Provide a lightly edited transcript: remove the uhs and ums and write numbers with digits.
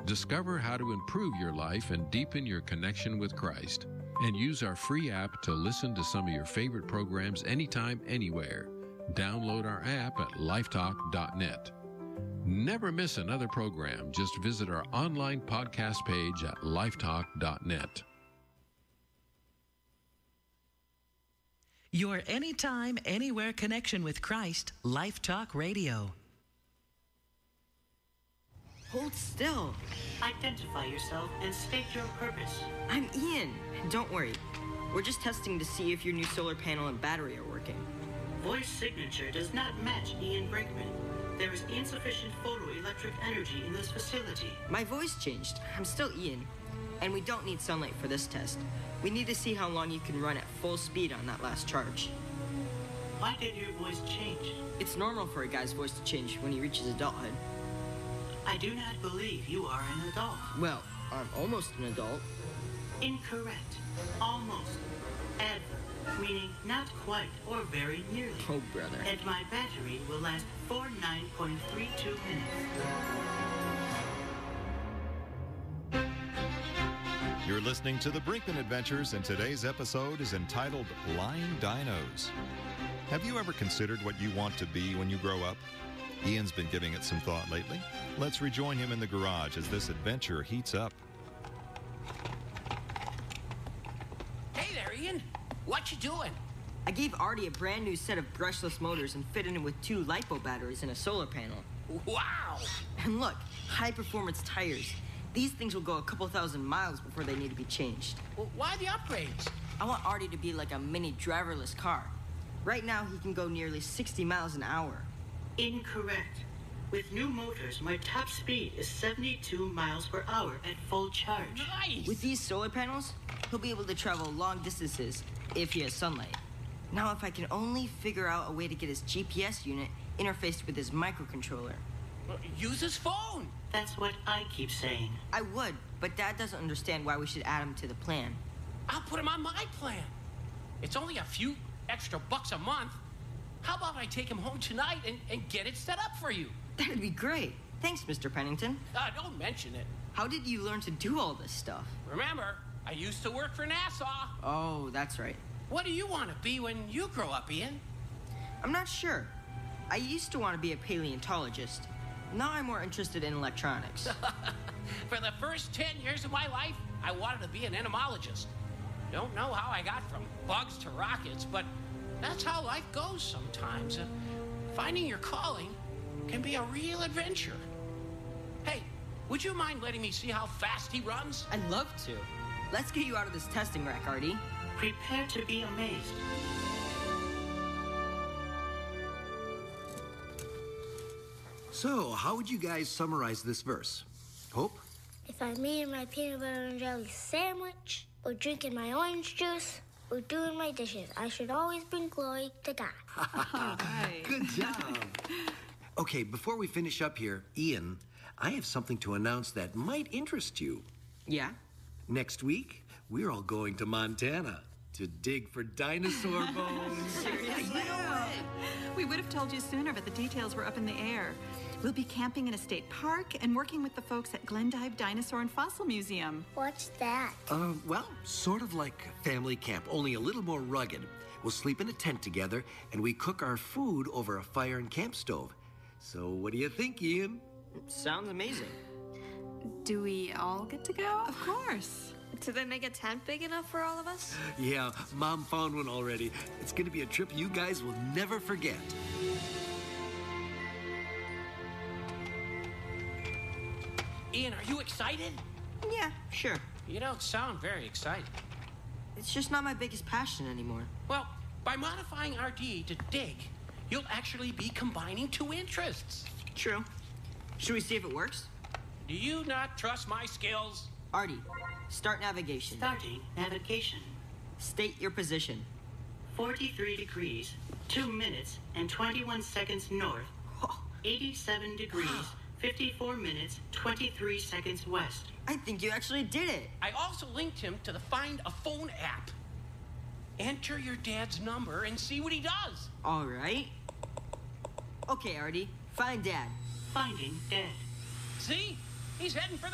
Discover how to improve your life and deepen your connection with Christ. And use our free app to listen to some of your favorite programs anytime, anywhere. Download our app at lifetalk.net. Never miss another program. Just visit our online podcast page at lifetalk.net. Your anytime, anywhere connection with Christ, Life Talk Radio. Hold still. Identify yourself and state your purpose. I'm Ian. Don't worry. We're just testing to see if your new solar panel and battery are working. Voice signature does not match Ian Brinkman. There is insufficient photoelectric energy in this facility. My voice changed. I'm still Ian. And we don't need sunlight for this test. We need to see how long you can run at full speed on that last charge. Why did your voice change? It's normal for a guy's voice to change when he reaches adulthood. I do not believe you are an adult. Well, I'm almost an adult. Incorrect. Almost. Adverb, meaning not quite or very nearly. Oh, brother. And my battery will last for 9.32 minutes. You're listening to The Brinkman Adventures, and today's episode is entitled Lying Dinos. Have you ever considered what you want to be when you grow up? Ian's been giving it some thought lately. Let's rejoin him in the garage as this adventure heats up. Hey there, Ian. What you doing? I gave Artie a brand new set of brushless motors and fitted it with 2 LiPo batteries and a solar panel. Wow! And look, high-performance tires. These things will go a couple thousand miles before they need to be changed. Well, why the upgrades? I want Artie to be like a mini driverless car. Right now, he can go nearly 60 miles an hour. Incorrect. With new motors, my top speed is 72 miles per hour at full charge. Nice! With these solar panels, he'll be able to travel long distances if he has sunlight. Now, if I can only figure out a way to get his GPS unit interfaced with his microcontroller. Well, use his phone! That's what I keep saying. I would, but Dad doesn't understand why we should add him to the plan. I'll put him on my plan. It's only a few extra bucks a month. How about I take him home tonight and get it set up for you? That'd be great. Thanks, Mr. Pennington. Don't mention it. How did you learn to do all this stuff? Remember, I used to work for NASA. Oh, that's right. What do you want to be when you grow up, Ian? I'm not sure. I used to want to be a paleontologist. Now I'm more interested in electronics. For the first 10 years of my life, I wanted to be an entomologist. Don't know how I got from bugs to rockets, but that's how life goes sometimes. Finding your calling can be a real adventure. Hey, would you mind letting me see how fast he runs? I'd love to. Let's get you out of this testing rack, Artie. Prepare to be amazed. So, how would you guys summarize this verse? Hope? If I'm eating my peanut butter and jelly sandwich, or drinking my orange juice, or doing my dishes, I should always bring glory to God. Good job. Okay, before we finish up here, Ian, I have something to announce that might interest you. Yeah? Next week, we're all going to Montana to dig for dinosaur bones. Seriously? We would have told you sooner, but the details were up in the air. We'll be camping in a state park and working with the folks at Glendive Dinosaur and Fossil Museum. What's that? Well, sort of like family camp, only a little more rugged. We'll sleep in a tent together, and we cook our food over a fire and camp stove. So what do you think, Ian? Sounds amazing. Do we all get to go? Of course. Do they make a tent big enough for all of us? Yeah, Mom found one already. It's gonna be a trip you guys will never forget. Ian, are you excited? Yeah, sure. You don't sound very excited. It's just not my biggest passion anymore. Well, by modifying RD to dig, you'll actually be combining 2 interests. True. Should we see if it works? Do you not trust my skills? Artie, start navigation. Starting navigation. State your position. 43 degrees, 2 minutes, and 21 seconds north. 87 degrees, 54 minutes, 23 seconds west. I think you actually did it. I also linked him to the Find a Phone app. Enter your dad's number and see what he does. All right. Okay, Artie, find Dad. Finding Dad. See? He's heading for the